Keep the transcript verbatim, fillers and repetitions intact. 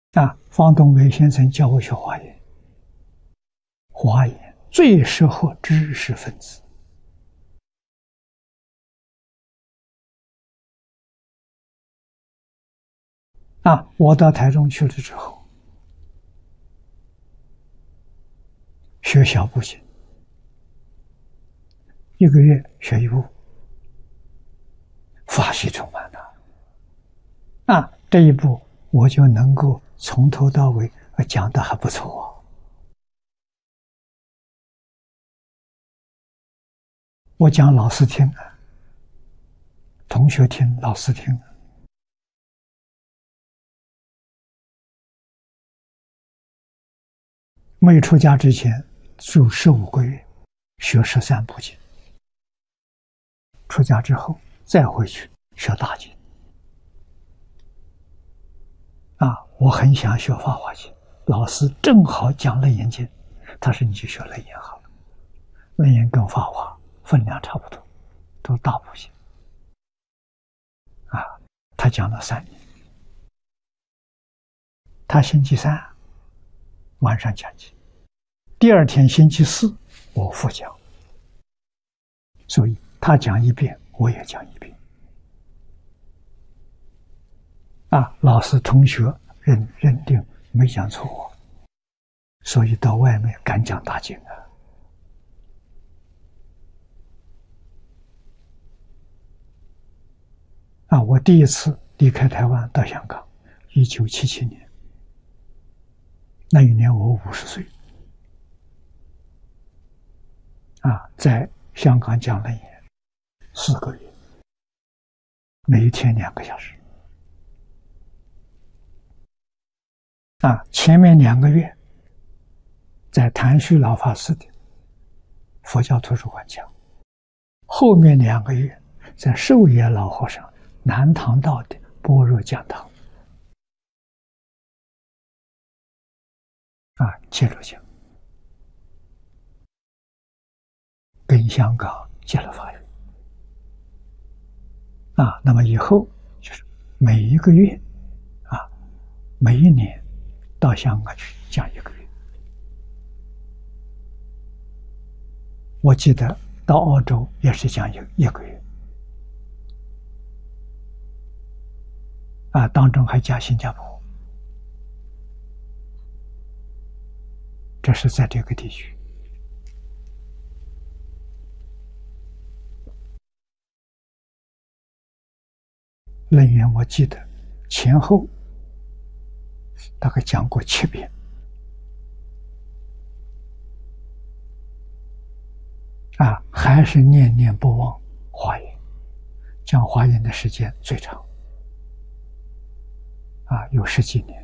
啊，方东梅先生教我学华严，华严最适合知识分子。啊，我到台中去了之后，学小部经，一个月学一部，法喜充满了。啊，这一步我就能够从头到尾讲的还不错啊。我讲老师听，同学听，老师听。没出家之前住十五个月，学十三部经。出家之后再回去学大经。啊，我很想学法华经，老师正好讲楞严经，他说你就学楞严好了，楞严跟法华分量差不多，都大部经。啊，他讲了三年，他星期三晚上讲经，第二天星期四我复讲，所以他讲一遍我也讲一遍。啊，老师同学认认定没讲错，所以到外面敢讲大经啊。啊，我第一次离开台湾到香港，一九七七年，那一年我五十岁。啊，在香港讲楞严四个月，每一天两个小时。啊，前面两个月在谭旭老法师的佛教图书馆讲，后面两个月在寿野老和尚南塘道的般若讲堂啊接着讲，跟香港结了法缘。啊，那么以后就是每一个月啊，每一年到香港去讲一个月。我记得到澳洲也是讲一一个月，啊，当中还加新加坡，这是在这个地区。楞严我记得前后大概讲过七遍。啊，还是念念不忘华严，讲华严的时间最长，啊，有十几年。